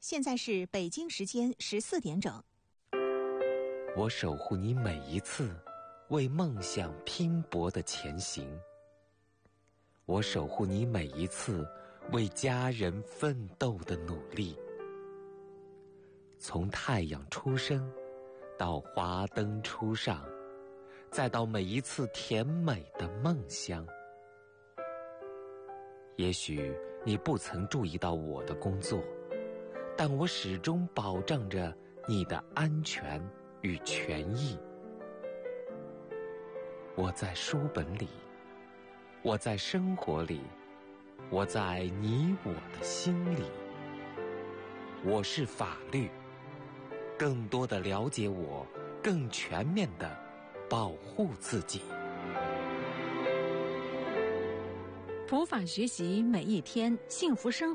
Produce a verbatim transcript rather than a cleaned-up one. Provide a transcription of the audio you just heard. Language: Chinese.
现在是北京时间十四点整。 我守护你每一次为梦想拼搏的前行，我守护你每一次为家人奋斗的努力。从太阳出生到华灯初上，再到每一次甜美的梦乡。也许你不曾注意到我的工作，但我始终保障着你的安全与权益。我在书本里，我在生活里，我在你我的心里。我是法律，更多的了解我，更全面的保护自己。 普法学习每一天，幸福生活。